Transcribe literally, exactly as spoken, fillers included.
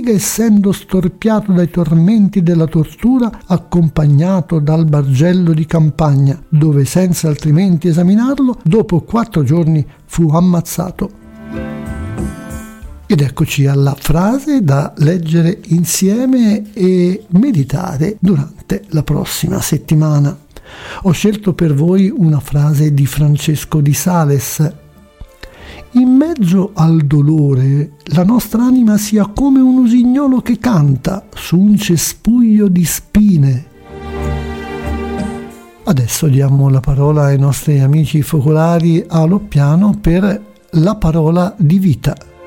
Pur essendo storpiato dai tormenti della tortura, accompagnato dal bargello di campagna, dove senza altrimenti esaminarlo, dopo quattro giorni fu ammazzato. Ed eccoci alla frase da leggere insieme e meditare durante la prossima settimana. Ho scelto per voi una frase di Francesco di Sales. In mezzo al dolore la nostra anima sia come un usignolo che canta su un cespuglio di spine. Adesso diamo la parola ai nostri amici focolari a Loppiano per la parola di vita.